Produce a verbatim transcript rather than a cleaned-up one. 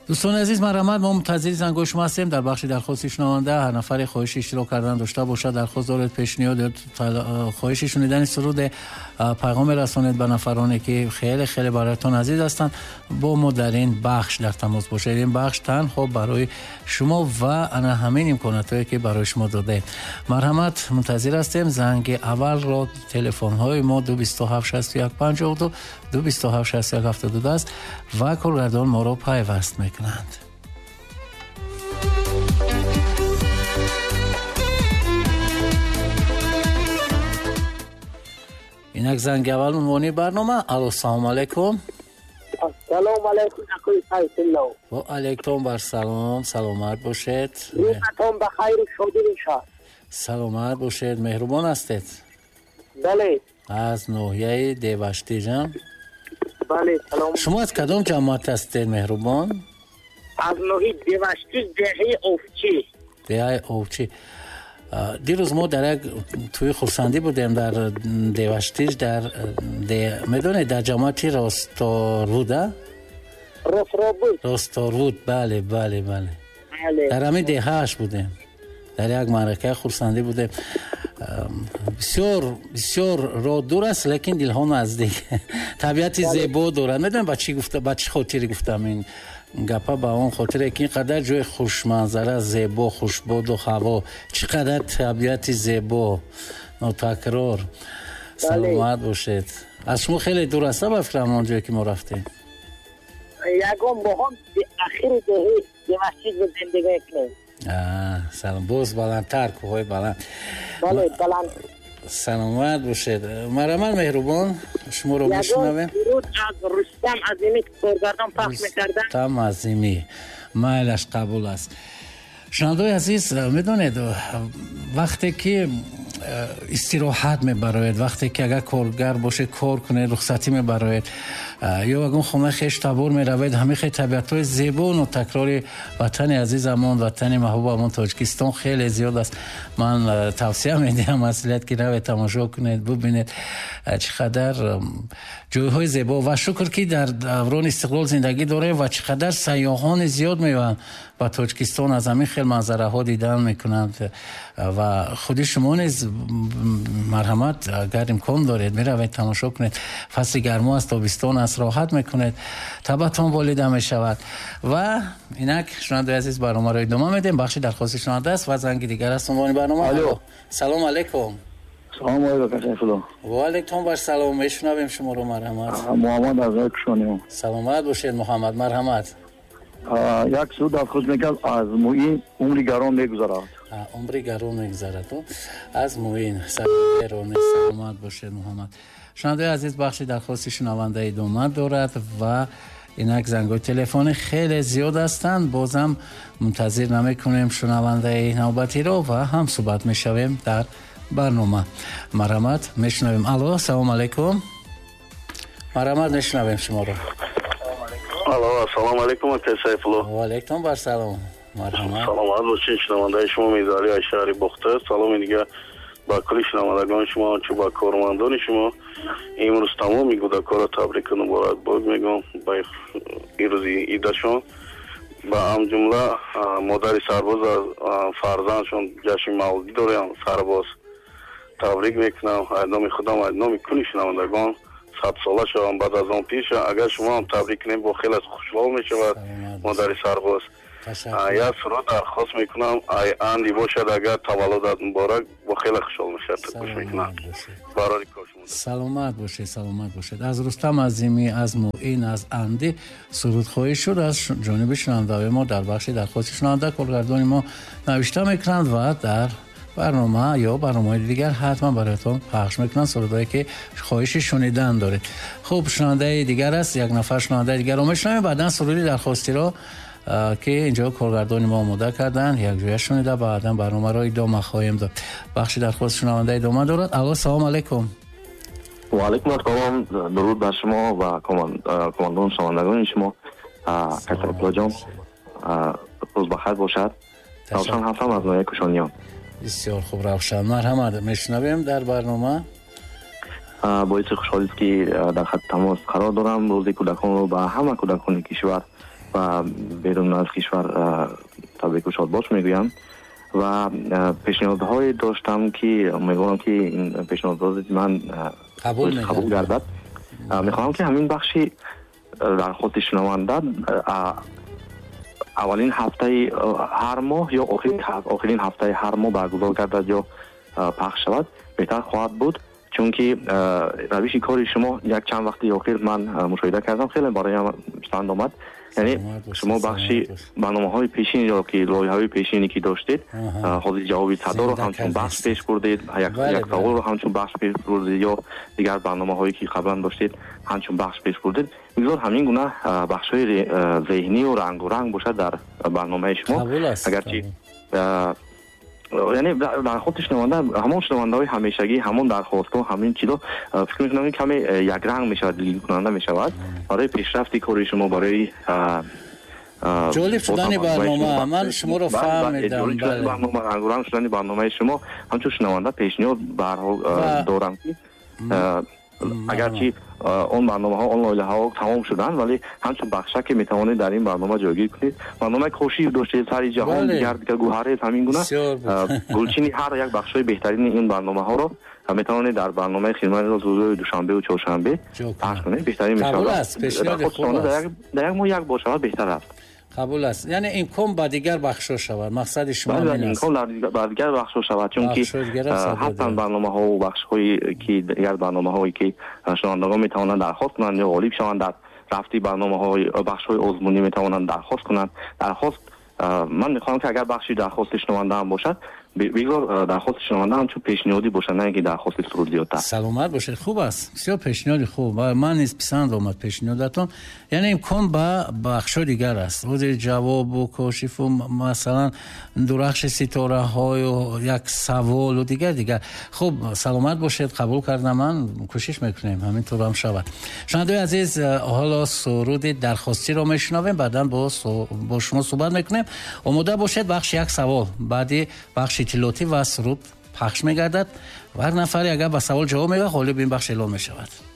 دوستان عزیز، مرحمت. ما منتظر زنگوی شما هستیم در بخش درخواست شنونده. هر نفر خواهش اشتراک کردن داشته باشد، درخواست دارد، پیشنهاد، خواهش شنیدن سرود پیغام رسانید به نفرانی که خیلی خیلی برایتان عزیز هستند، با ما در این بخش در تماس باشید. این بخش تنها برای شما و انا همین امکاناتی که برای شما داده. مرحمت، منتظر هستیم. زنگ اول را تلفن های ما دو بیست و هفت شصت و یک پنجاه و دو دو بیست و هفت شصت و یک هفتاد و دو است و کارگردان ما را پیوست میکنند. اینک زنگ اول عنوانی برنامه. الو، سلام علیکم. سلام علیکم اخوی فیصل. و علیکم بر سلام. سلامت باشید. روزتون بخیر و شادی باشد. سلامت باشید. مهربان هستید؟ بله. از ناحیه دیوشتیجان. بله. سلام. شما از کدام جماعت هستید مهربان؟ از ناحیه دیوشتیج، دهه اوفچی. دهه اوفچی. دیروز ما در یک توی خورسندی بودیم در دیوشتیج، در میدونید در جماعتی راستاروده؟ راستاروود. راستاروود، بله بله بله. بله. در همین دههش بودیم، در یک معرکه خورسندی بودیم. بسیار بسیار راه دور است لیکن دلها نزدیک. طبیعتی زیبا دارد. میدونم با چی گفته، با چی خاطری گفتم این گپا؟ با اون خاطره که اینقدر جای خوش منظره، زیبا، خوشبود و هوا، چقدر طبیعتی زیبا، ناتکرار. سلامت باشید. از شما خیلی دور است با فکرم اونجایی که ما رفتیم؟ یکم با هم اخیر دهه دیوشتیج رو زندگی کنیم. سلام. باز بلندتر، کوهای بلند. بله بلند. سلامت باشید. مرحمت مهربان، شما رو میشنویم. درود از رستم عظیمی که کارگردان پخش میکردن. رستم عظیمی، مایلش قبول است. شنوندگان عزیز، میدونید وقتی که استراحت میبرید، وقتی که اگر کارگر باشه کار کنه، رخصتی میبرید، یا اگر خونه خیش تبور میروید، همه خیلی طبیعت‌های زیبا و تکرار وطن عزیزمون، وطن محبوبمون تاجیکستان خیلی زیاد است. من توصیه میدم مسئولیت که روید تماشا کنید، ببینید چقدر جایهای زیبا و شکر که در دوران استقلال زندگی داره و چقدر سیاحان زیاد میوان و تاجیکستان از همین خیلی منظره ها دیدن میکنند و خودی شما نیز مرحمت اگر امکان دارید میروید تماشا کنید. فصل گرما است، تابستان است، راحت میکنید، طبعتان والیده میشود. و اینک شنونده عزیز برنامه رو ادامه میدیم. بخش درخواست شنونده است و زنگ دیگر است عنوان برنامه. الو، سلام علیکم. سلام علیکم. و علیکم بر سلام. میشنویم شما رو. مرحمت. محمد از کشانیام. سلامت باشید محمد. مرحمت. یک سود از خود میگم از موین عمری گران میگذرد. عمری گران میگذرد از موین. سلامت باشید محمد. شنونده عزیز، بخش درخواست شنونده ادامه دارد و اینک زنگای تلفن خیلی زیاد هستند. بازم منتظر نمیکنیم شنونده نوبتی رو و هم صحبت میشویم در برنامه. مرحمت، میشنویم. الو، سلام علیکم. مرحمت، میشنویم شما رو. الو، سلام علیکم آقای سیفالله. و علیکم بر سلام. مرحمت. سلامت باشین. شنونده شما میزاری از شهر بختر. سلام دیگه با کل شنوندگان شما، چه با کارمندان شما. امروز تمامی کودکان تبریک و مبارکباد میگم با این روز عیدشون. با هم جمله مادر سرباز فرزندشون جشن مولدی دارن، سرباز تبریک میکنم. از نام خودم، از نام کل شنوندگان صد ساله شوم بعد از آن پیش. اگر شما هم تبریک کنید با خیلی خوشحال میشود مادر سرباز. یا سرود درخواست میکنم ای اندی باشد اگر تولدت مبارک، با خیلی خوشحال میشد. تکوش میکنم برای کارشون. سلامت باشید. سلامت باشید. از رستم عظیمی، از موین، از اندی سرود خواهی شد از جانب شنونده ما در بخش درخواست شنونده. کارگردان ما نوشته میکنند و در برنامه یا برنامه دیگر حتما برایتان پخش میکنن سرودایی که خواهش شنیدن داره. خب شنونده دیگر است، یک نفر شنونده دیگر رو میشنویم. بعدن سرودی درخواستی رو که اینجا کارگردان ما آماده کردن یک جویا شنیده، بعدن برنامه رو ادامه خواهیم داد. بخش درخواست شنونده ادامه دارد. الو، سلام علیکم. و علیکم السلام. درود بر شما و کماندان شنوندگان شما. کسر جان، روز بخیر باشد. روشن هستم از ناحیه کشانیام. بسیار خوب روشن. مرحمت، میشنویم در برنامه. باعث خوشحالی است که در خط تماس قرار دارم. روزی کودکان رو به همه کودکان کشور و بیرون از کشور تبریک و شادباش میگویم و پیشنهادهای داشتم که میگویم که این پیشنهادات من قبول قبول گردد. میخواهم که همین بخشی در خود شنونده اولین هفته هر ماه یا آخرین هفته هر ماه برگزار گردد یا پخش شود بهتر خواهد بود، چون که روش کار شما یک چند وقتی اخیر من مشاهده کردم خیلی برای پسند آمد. یعنی شما بخشی برنامه‌های پیشین یا که لایحه‌های پیشینی که داشتید حاضر جواب صدا رو همچون بخش پیش بردید، یک یک سوال رو همچون بخش پیش بردید یا دیگر برنامه‌هایی که قبلا داشتید همچون بخش پیش بردید. میگذار همین گونه بخش‌های ذهنی و رنگ و رنگ باشد در برنامه شما. اگرچه یعنی در خود شنونده همون شنونده های همیشگی همون درخواست و همین چیزا فکر می‌کنم کمی یک رنگ میشود، لیل کننده میشود برای پیشرفت کاری شما، برای جالب شدن برنامه. من شما رو فهمیدم. بله برنامه رنگ و رنگ شدن برنامه شما همچون شنونده پیشنهاد به هر حال دارم که اگرچه اون برنامه ها اون لایحه ها تمام شدن ولی همچون بخشه که میتوانید در این برنامه جایگیر کنید. برنامه کوشش داشته سری جهان دیگر دیگر گوهره همین گونه گلچینی هر یک بخشای بهترین این برنامه ها رو میتوانید در برنامه خدمت روز دوشنبه و چهارشنبه پخش کنید. بهترین میشه در یک ماه یک بار شود بهتر است. قبول است. یعنی امکان با دیگر بخشا شود. مقصد شما این است. امکان با دیگر بخشا شود، چون که حتی برنامه‌ها و بخش‌هایی که دیگر برنامه‌هایی که شنوندگان میتوانند درخواست کنند یا غالب شوند در رفتی برنامه‌های بخش‌های عضوانی میتوانند درخواست کنند. درخواست من میخوام که اگر بخشی درخواست شنونده هم باشد بگذار درخواست شنونده هم چون پیشنهادی باشد، نه اینکه درخواست سرودیات. سلامت باشید. خوب است، بسیار پیشنهادی خوب. من نیز پسند آمد پیشنهادتون. یعنی امکان با بخش دیگر است، روز جواب و کاشف و مثلا درخش ستاره های و یک سوال و دیگر دیگر. خوب سلامت باشید، قبول کردم. من کوشش میکنیم همینطور هم شود. شنوندگان عزیز، حالا سرود درخواستی رو میشنویم، بعدا با با شما صحبت میکنیم. آماده باشید. بخش یک سوال، بعدی بخش اطلاعاتی و سرود پخش میگردد و هر نفری اگر با سوال جواب میده غالب این بخش اعلام میشود.